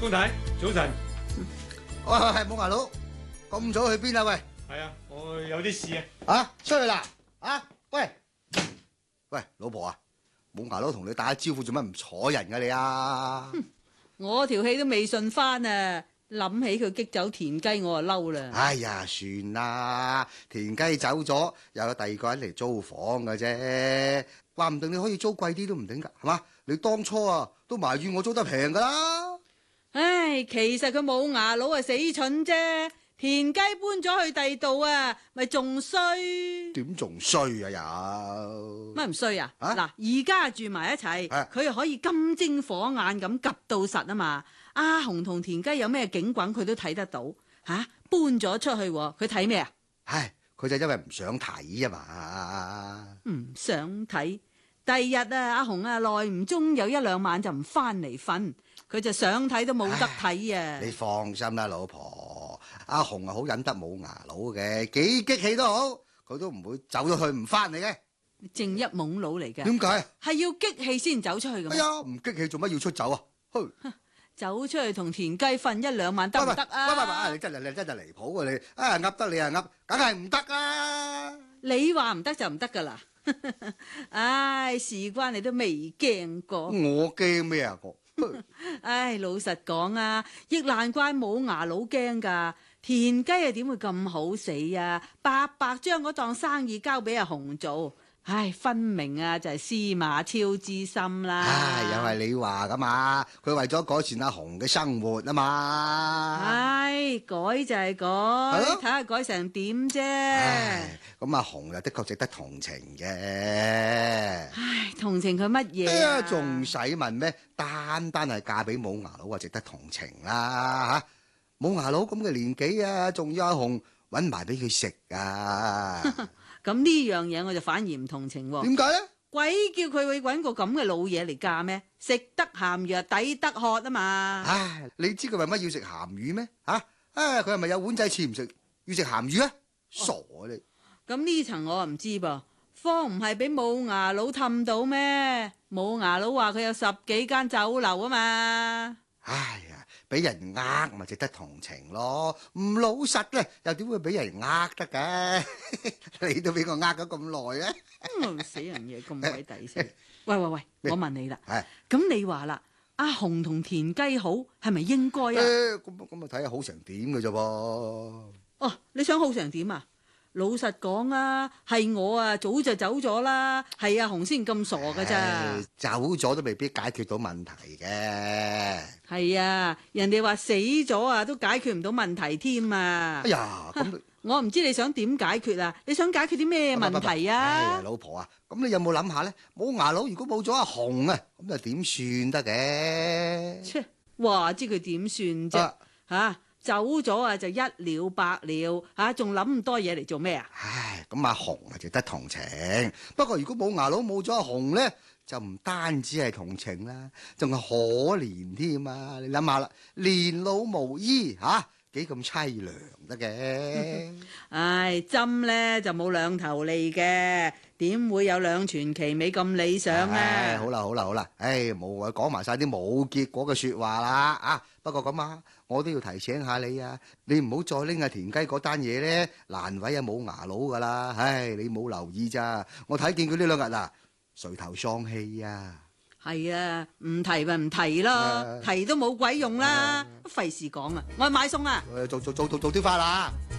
公太，早晨。 喂，冇牙佬，咁早去邊啊？喂， 係啊，我有啲事啊。 啊，出去啦！啊，喂，老婆啊，冇牙佬同你打下招呼，做乜唔睬人噶你啊？ 我條氣都未順翻啊！諗起佢激走田雞，我就嬲啦。 哎呀，算啦，田雞走咗，又有第二個人嚟租房嘅啫，話唔定你可以租貴啲都唔定噶，係嘛？你當初啊都埋怨我租得平噶啦。 唉，其實佢冇牙佬啊死蠢啫，田雞搬咗去第二度啊，咪仲衰？ 點仲衰啊又？ 乜唔衰啊？ 啊嗱，而家住埋一齊， 係佢又可以金睛火眼咁及到實啊嘛。阿紅同田雞有咩景轟佢都睇得到吓，搬咗出去喎，佢睇咩啊？ 唉，佢就因為唔想睇啊嘛。 唔想睇。第二日啊，阿紅啊耐唔中有一兩晚就唔翻嚟瞓，佢就想睇都冇得睇啊！ 你放心啦，老婆，阿紅啊好忍得冇牙佬嘅，幾激氣都好，佢都唔會走咗去唔翻嚟嘅。 正一懵佬嚟嘅， 點解？ 係要激氣先走出去咁。 哎呀，唔激氣做乜要出走啊？去走出去同田雞瞓一兩晚得唔得啊？ 你真係離譜啊你！啊噏得你啊噏，梗係唔得啊！ 你話唔得就唔得噶啦！唉，事關你都未驚過。 我驚咩啊我？ 唉，老實講啊，亦難怪冇牙佬驚噶。田雞啊點會咁好死啊？白白將嗰檔生意交俾阿紅做。唉，分明啊就係司馬昭之心啦。 唉，又係你話噶嘛？佢為咗改善阿紅嘅生活啊嘛。 唉，改就係改，睇下改成點啫。 唉，咁阿紅又的確值得同情嘅。 唉，同情佢乜嘢哎呀，仲使問咩？單係嫁俾冇牙佬啊，值得同情啦吓！冇牙佬咁嘅年紀啊，仲要阿紅搵埋俾佢食啊！ 咁呢樣嘢我就反而唔同情喎。 點解咧？ 鬼叫佢會搵個咁嘅老嘢嚟嫁咩？食得鹹藥抵得渴啊嘛！ 唉，你知佢為乜要食鹹魚咩？吓，佢係咪有碗仔翅唔食，要食鹹魚啊？傻啊你！ 咁呢層我唔知噃，方唔係俾冇牙佬氹到咩？冇牙佬話佢有10幾間酒樓啊嘛！ 唉呀，俾人呃咪值得同情咯，唔老實咧又點會俾人呃得嘅？你都俾我呃咗咁耐啊！ 死人嘢咁鬼抵死！喂，我問你啦， 係咁你話啦，阿紅同田雞好係咪應該啊？ 咁啊睇下好成點嘅啫噃。 哦，你想好成點啊？老實講啊，係我啊早就走咗啦，係阿紅先咁傻噶咋？ 走咗都未必解決到問題嘅。 係啊，人哋話死咗啊都解決唔到問題添啊！ 哎呀，咁我唔知你想點解決啊？你想解決啲咩問題啊？ 老婆啊，咁你有冇諗下咧？冇牙佬如果冇咗阿紅啊，咁又點算得嘅？ 切，話知佢點算啫？吓，走咗啊就一了百了，吓仲諗咁多嘢嚟做咩啊？ 唉，咁阿紅啊值得同情，不過如果冇牙佬冇咗阿紅咧，就唔單止係同情啦，仲係可憐添啊！你諗下啦，年老無依吓，幾咁淒涼得嘅？ 唉，針咧就冇兩頭利嘅，點會有兩全其美咁理想啊？ 好啦，唉，冇講埋晒啲冇結果嘅說話啦啊！不過咁啊，我都要提醒下你啊，你唔好再拎阿田雞嗰單嘢咧，難為啊冇牙佬噶啦！唉，你冇留意咋？我睇見佢呢2日啊，垂頭喪氣啊！ 係啊，唔提咪唔提咯，提都冇鬼用啦，費事講啊！我去買餸啊！ 做啲花啦〜